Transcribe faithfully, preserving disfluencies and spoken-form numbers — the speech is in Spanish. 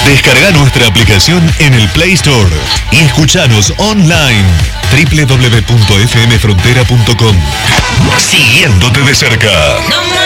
Descarga nuestra aplicación en el Play Store y escuchanos online doble u doble u doble u punto f m frontera punto com. Siguiéndote de cerca.